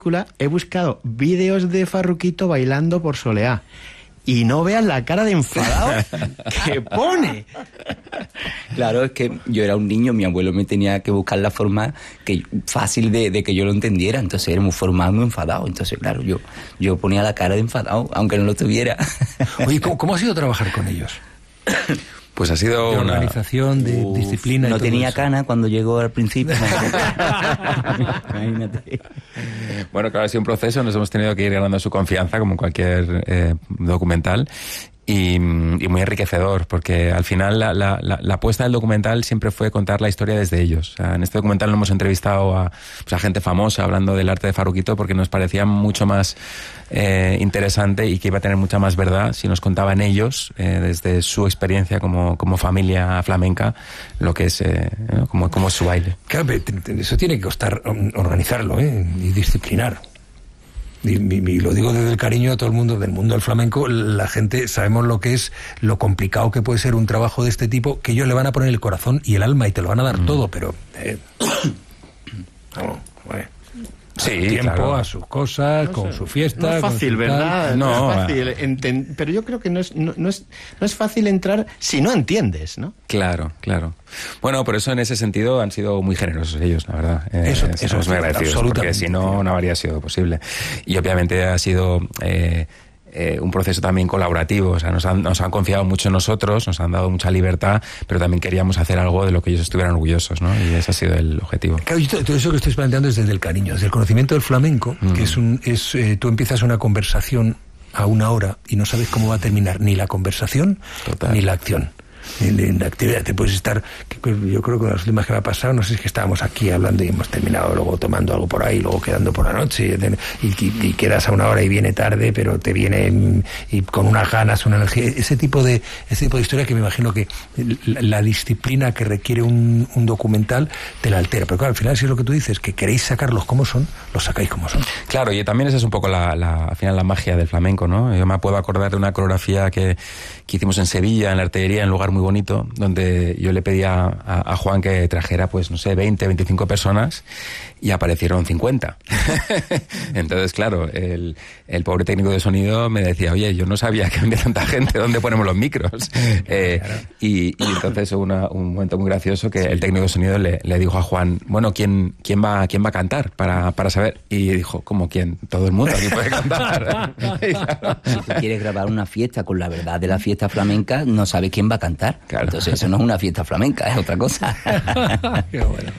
he buscado vídeos de Farruquito bailando por Soleá. Y no vean la cara de enfadado que pone. Claro, es que yo era un niño, mi abuelo me tenía que buscar la forma fácil de que yo lo entendiera. Entonces era muy formal, muy enfadado. Entonces, claro, yo ponía la cara de enfadado, aunque no lo tuviera. Oye, ¿cómo ha sido trabajar con ellos? Pues ha sido de organización, de disciplina. No y todo tenía eso. cana cuando llegó al principio. Imagínate. Bueno, claro, ha sido un proceso, nos hemos tenido que ir ganando su confianza, como cualquier documental, y muy enriquecedor, porque al final la apuesta del documental siempre fue contar la historia desde ellos. O sea, en este documental no hemos entrevistado a gente famosa hablando del arte de Farruquito, porque nos parecía mucho más interesante y que iba a tener mucha más verdad si nos contaban ellos, desde su experiencia como familia flamenca, lo que es como es su baile. Claro, eso tiene que costar organizarlo, y disciplinar. Y lo digo desde el cariño a todo el mundo del mundo del flamenco. La gente sabemos lo que es, lo complicado que puede ser un trabajo de este tipo, que ellos le van a poner el corazón y el alma y te lo van a dar todo, pero Sí, tiempo, claro. a sus cosas, no con su fiesta. No es fácil, ¿verdad? No es fácil. Pero yo creo que no es fácil entrar si no entiendes, ¿no? Claro. Bueno, por eso en ese sentido han sido muy generosos ellos, la verdad. Eso Estamos muy agradecidos, porque si no habría sido posible. Y obviamente ha sido un proceso también colaborativo. O sea, nos han confiado mucho en nosotros, nos han dado mucha libertad, pero también queríamos hacer algo de lo que ellos estuvieran orgullosos, ¿no? Y ese ha sido el objetivo. Claro, y todo eso que estáis planteando es desde el cariño, desde el conocimiento del flamenco, que tú empiezas una conversación a 1 hora y no sabes cómo va a terminar ni la conversación. Total. Ni la acción. En la actividad te puedes estar, yo creo que las últimas que me ha pasado, no sé, es que estábamos aquí hablando y hemos terminado luego tomando algo por ahí, luego quedando por la noche y quedas a 1 hora y viene tarde, pero te viene y con unas ganas, una energía, ese tipo de historia que me imagino que la disciplina que requiere un documental te la altera, pero claro, al final si es lo que tú dices, que queréis sacarlos como son, los sacáis como son. Claro, y también esa es un poco al final la magia del flamenco, ¿no? Yo me puedo acordar de una coreografía que hicimos en Sevilla, en la Artillería, en un lugar muy bonito, donde yo le pedía a Juan que trajera, pues no sé, 20, 25 personas, y aparecieron 50. Entonces, claro, el pobre técnico de sonido me decía, oye, yo no sabía que venía tanta gente, ¿dónde ponemos los micros? Y entonces hubo un momento muy gracioso que el técnico de sonido le dijo a Juan, bueno, ¿quién va a cantar para saber? Y dijo, ¿cómo quién? Todo el mundo aquí puede cantar. Si tú quieres grabar una fiesta con la verdad de la fiesta flamenca, no sabes quién va a cantar. Claro. Entonces eso no es una fiesta flamenca, es otra cosa. Qué bueno.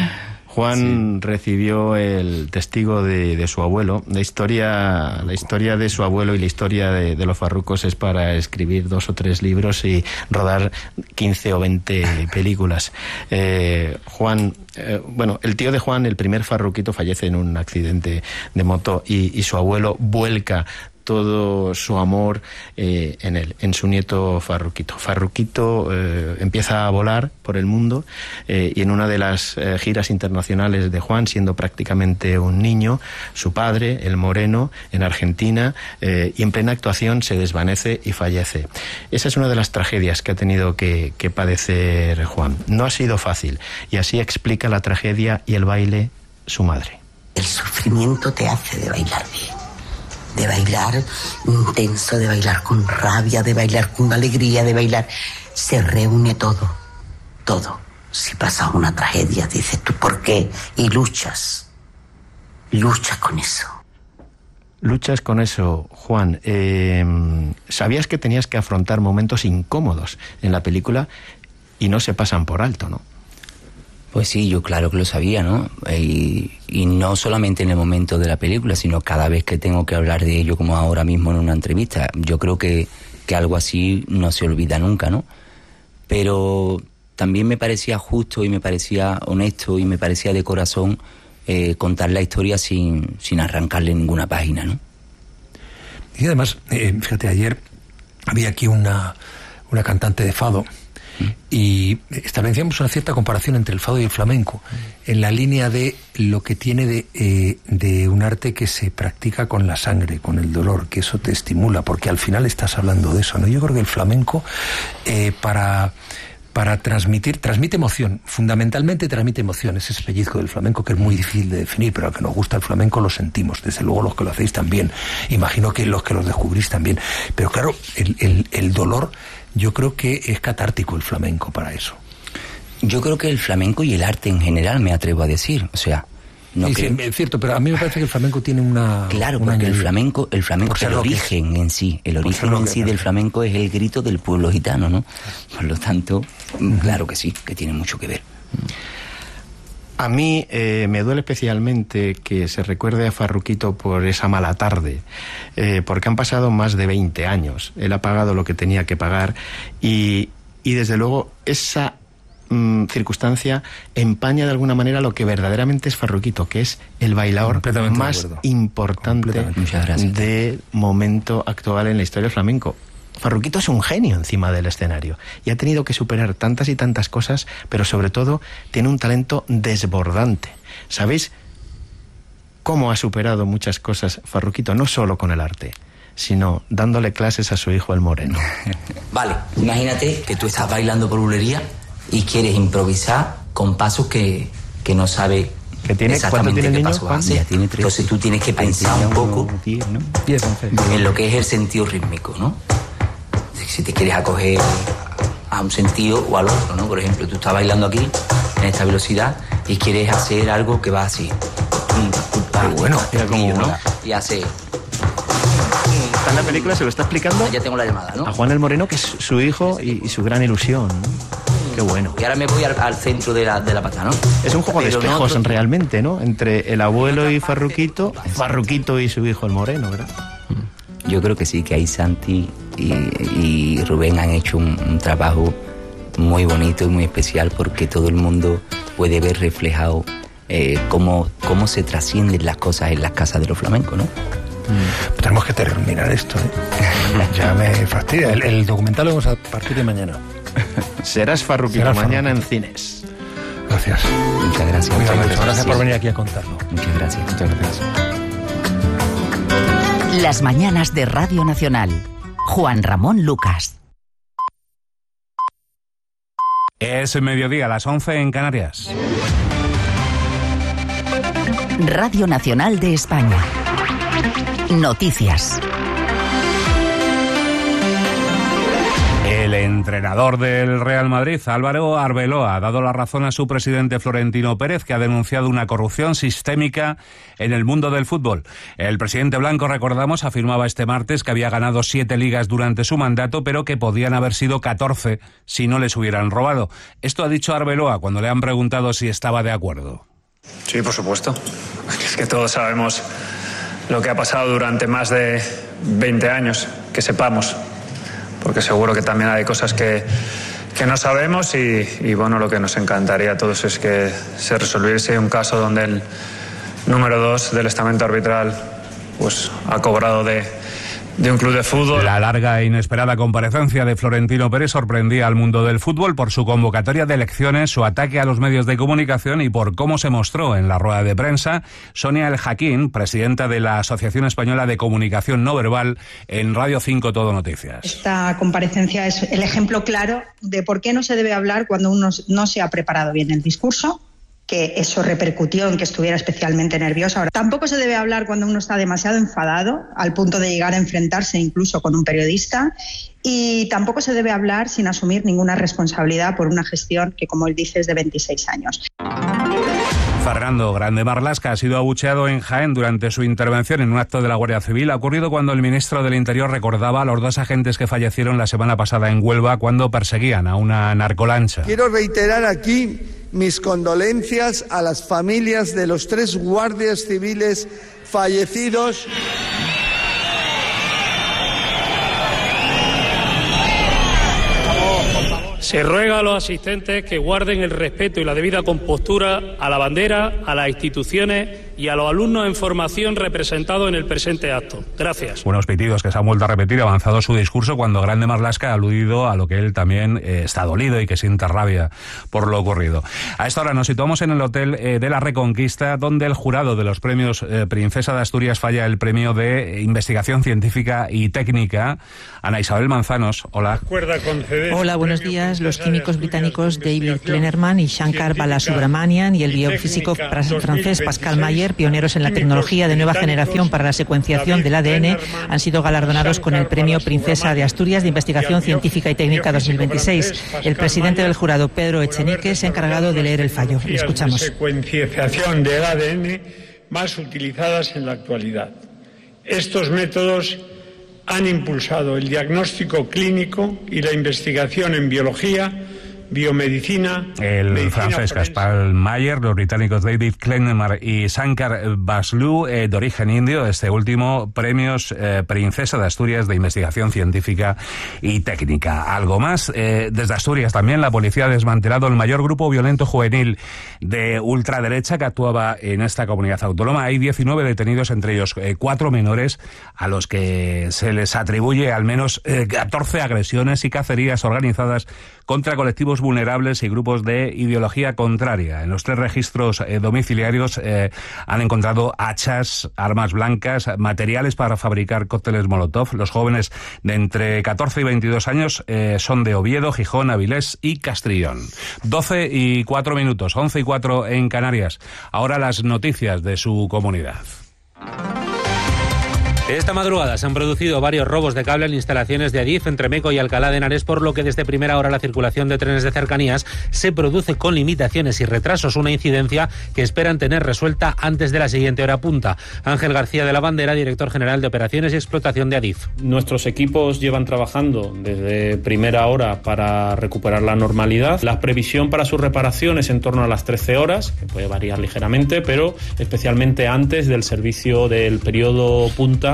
Juan recibió el testigo de su abuelo. La historia de su abuelo y la historia de los farrucos es para escribir 2 o 3 libros y rodar 15 o 20 películas. Juan, el tío de Juan, el primer farruquito, fallece en un accidente de moto y su abuelo vuelca todo su amor en él, en su nieto Farruquito. Farruquito empieza a volar por el mundo y en una de las giras internacionales de Juan, siendo prácticamente un niño, su padre, el Moreno, en Argentina, y en plena actuación se desvanece y fallece. Esa es una de las tragedias que ha tenido que padecer Juan. No ha sido fácil, y así explica la tragedia y el baile su madre. El sufrimiento te hace de bailar bien. De bailar intenso, de bailar con rabia, de bailar con alegría, de bailar. Se reúne todo. Si pasa una tragedia, dices tú, ¿por qué? Y luchas con eso. Luchas con eso, Juan. Sabías que tenías que afrontar momentos incómodos en la película y no se pasan por alto, ¿no? Pues sí, yo claro que lo sabía, ¿no? Y no solamente en el momento de la película, sino cada vez que tengo que hablar de ello, como ahora mismo en una entrevista. Yo creo que algo así no se olvida nunca, ¿no? Pero también me parecía justo y me parecía honesto y me parecía de corazón contar la historia sin arrancarle ninguna página, ¿no? Y además, fíjate, ayer había aquí una cantante de fado y establecíamos una cierta comparación entre el fado y el flamenco en la línea de lo que tiene de un arte que se practica con la sangre, con el dolor, que eso te estimula, porque al final estás hablando de eso, ¿no? Yo creo que el flamenco para transmite emoción, fundamentalmente transmite emoción, ese pellizco del flamenco que es muy difícil de definir, pero a que nos gusta el flamenco lo sentimos, desde luego los que lo hacéis también, imagino que los que lo descubrís también, pero claro, el dolor, yo creo que es catártico el flamenco para eso. Yo creo que el flamenco y el arte en general, me atrevo a decir, o sea... No sí, es cierto, pero a mí me parece que el flamenco tiene una... Claro, porque el flamenco el origen en sí, el origen en sí del flamenco es el grito del pueblo gitano, ¿no? Por lo tanto, claro que sí, que tiene mucho que ver. A mí me duele especialmente que se recuerde a Farruquito por esa mala tarde, porque han pasado más de 20 años. Él ha pagado lo que tenía que pagar y desde luego esa circunstancia empaña de alguna manera lo que verdaderamente es Farruquito, que es el bailaor más importante del momento actual en la historia del flamenco. Farruquito es un genio encima del escenario y ha tenido que superar tantas y tantas cosas, pero sobre todo tiene un talento desbordante. ¿Sabéis cómo ha superado muchas cosas Farruquito? No solo con el arte, sino dándole clases a su hijo el Moreno. Vale, imagínate que tú estás bailando por bulería y quieres improvisar con pasos que no sabe exactamente qué paso vas a hacer. Entonces tú tienes que pensar un poco en lo que es el sentido rítmico, ¿no? Si te quieres acoger a un sentido o al otro, ¿no? Por ejemplo, tú estás bailando aquí en esta velocidad y quieres hacer algo que va así. Bueno, ¿no? Y hace... Está en la película, se lo está explicando. Ya tengo la llamada, ¿no? A Juan el Moreno, que es su hijo y su gran ilusión, ¿no? Qué bueno. Y ahora me voy al centro de la pata, ¿no? Es un juego de espejos realmente, ¿no? Entre el abuelo y Farruquito, Farruquito y su hijo el Moreno, ¿verdad? Yo creo que sí, que ahí Santi y Rubén han hecho un trabajo muy bonito y muy especial, porque todo el mundo puede ver reflejado cómo se trascienden las cosas en las casas de los flamencos, ¿no? Tenemos que terminar esto, ¿eh? Ya me fastidia. El documental lo vamos a partir de mañana. Serás Farruquito mañana en cines. Gracias. Muchas gracias. Muchas gracias por venir aquí a contarlo. Muchas gracias. Muchas gracias. Las mañanas de Radio Nacional. Juan Ramón Lucas. Es mediodía, a las 11 en Canarias. Radio Nacional de España. Noticias. El entrenador del Real Madrid, Álvaro Arbeloa, ha dado la razón a su presidente Florentino Pérez, que ha denunciado una corrupción sistémica en el mundo del fútbol. El presidente blanco, recordamos, afirmaba este martes que había ganado 7 ligas durante su mandato, pero que podían haber sido 14 si no les hubieran robado. Esto ha dicho Arbeloa cuando le han preguntado si estaba de acuerdo. Sí, por supuesto. Es que todos sabemos lo que ha pasado durante más de 20 años, que sepamos. Porque seguro que también hay cosas que no sabemos y bueno, lo que nos encantaría a todos es que se resolviese un caso donde el número 2 del estamento arbitral pues ha cobrado de un club de fútbol. La larga e inesperada comparecencia de Florentino Pérez sorprendía al mundo del fútbol por su convocatoria de elecciones, su ataque a los medios de comunicación y por cómo se mostró en la rueda de prensa Sonia El Jaquín, presidenta de la Asociación Española de Comunicación No Verbal, en Radio 5 Todo Noticias. Esta comparecencia es el ejemplo claro de por qué no se debe hablar cuando uno no se ha preparado bien el discurso, que eso repercutió en que estuviera especialmente nerviosa. Ahora, tampoco se debe hablar cuando uno está demasiado enfadado, al punto de llegar a enfrentarse incluso con un periodista, y tampoco se debe hablar sin asumir ninguna responsabilidad por una gestión que, como él dice, es de 26 años. Fernando Grande Marlaska ha sido abucheado en Jaén durante su intervención en un acto de la Guardia Civil. Ha ocurrido cuando el ministro del Interior recordaba a los 2 agentes que fallecieron la semana pasada en Huelva cuando perseguían a una narcolancha. Quiero reiterar aquí mis condolencias a las familias de los 3 guardias civiles fallecidos. Se ruega a los asistentes que guarden el respeto y la debida compostura a la bandera, a las instituciones y a los alumnos en formación representados en el presente acto. Gracias. Buenos pitidos que se han vuelto a repetir avanzado su discurso cuando Grande Marlaska ha aludido a lo que él también está dolido y que siente rabia por lo ocurrido. A esta hora nos situamos en el Hotel de la Reconquista, donde el jurado de los premios Princesa de Asturias falla el premio de Investigación Científica y Técnica. Ana Isabel Manzanos, hola. Hola, buenos días. Los químicos británicos David Kleinerman y Shankar Balasubramanian y el biofísico francés Pascal Mayer, pioneros en la tecnología de nueva generación para la secuenciación del ADN, han sido galardonados con el premio Princesa de Asturias de Investigación Científica y Técnica 2026. El presidente del jurado, Pedro Echenique, se ha encargado de leer el fallo. Le escuchamos. Secuenciación del ADN más utilizadas en la actualidad. Estos métodos han impulsado el diagnóstico clínico y la investigación en biología, biomedicina. El francés Pascal Mayer, los británicos David Kleinerman y Shankar Baslu, de origen indio, este último, premios Princesa de Asturias de Investigación Científica y Técnica. Algo más, desde Asturias también la policía ha desmantelado el mayor grupo violento juvenil de ultraderecha que actuaba en esta comunidad autónoma. Hay 19 detenidos, entre ellos 4 menores, a los que se les atribuye al menos 14 agresiones y cacerías organizadas contra colectivos vulnerables y grupos de ideología contraria. En los 3 registros domiciliarios han encontrado hachas, armas blancas, materiales para fabricar cócteles Molotov. Los jóvenes de entre 14 y 22 años son de Oviedo, Gijón, Avilés y Castrillón. 12 y 4 minutos, 11 y 4 en Canarias. Ahora las noticias de su comunidad. Esta madrugada se han producido varios robos de cable en instalaciones de Adif entre Meco y Alcalá de Henares, por lo que desde primera hora la circulación de trenes de cercanías se produce con limitaciones y retrasos, una incidencia que esperan tener resuelta antes de la siguiente hora punta. Ángel García de la Bandera, director general de Operaciones y Explotación de Adif. Nuestros equipos llevan trabajando desde primera hora para recuperar la normalidad. La previsión para su reparación es en torno a las 13 horas, que puede variar ligeramente, pero especialmente antes del servicio del periodo punta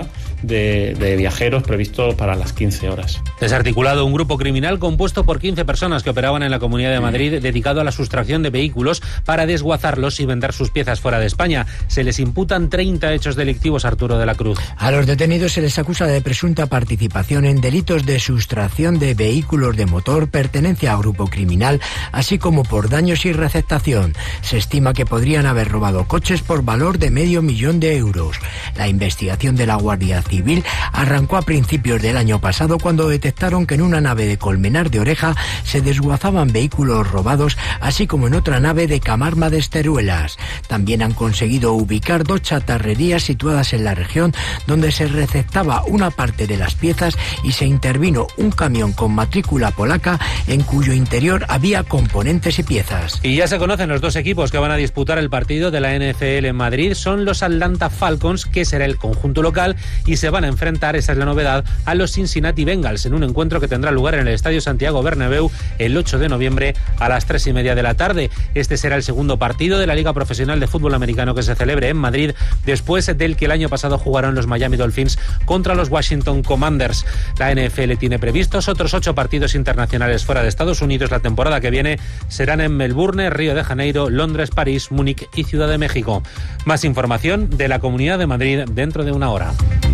de viajeros previsto para las 15 horas. Desarticulado un grupo criminal compuesto por 15 personas que operaban en la Comunidad de Madrid dedicado a la sustracción de vehículos para desguazarlos y vender sus piezas fuera de España. Se les imputan 30 hechos delictivos, Arturo de la Cruz. A los detenidos se les acusa de presunta participación en delitos de sustracción de vehículos de motor, pertenencia a grupo criminal, así como por daños y receptación. Se estima que podrían haber robado coches por valor de $500,000 de euros. La investigación de la Guardia Civil arrancó a principios del año pasado cuando detectaron que en una nave de Colmenar de Oreja se desguazaban vehículos robados, así como en otra nave de Camarma de Esteruelas. También han conseguido ubicar 2 chatarrerías situadas en la región donde se receptaba una parte de las piezas y se intervino un camión con matrícula polaca en cuyo interior había componentes y piezas. Y ya se conocen los 2 equipos que van a disputar el partido de la NFL en Madrid. Son los Atlanta Falcons, que será el conjunto local, y se van a enfrentar, esa es la novedad, a los Cincinnati Bengals en un encuentro que tendrá lugar en el Estadio Santiago Bernabéu el 8 de noviembre a las 3:30 de la tarde. Este será el segundo partido de la Liga Profesional de Fútbol Americano que se celebre en Madrid, después del que el año pasado jugaron los Miami Dolphins contra los Washington Commanders. La NFL tiene previstos otros 8 partidos internacionales fuera de Estados Unidos la temporada que viene. Serán en Melbourne, Río de Janeiro, Londres, París, Múnich y Ciudad de México. Más información de la Comunidad de Madrid dentro de una hora.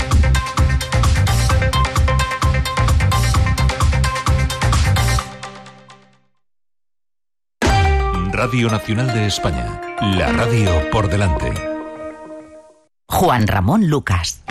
Radio Nacional de España, la radio por delante. Juan Ramón Lucas.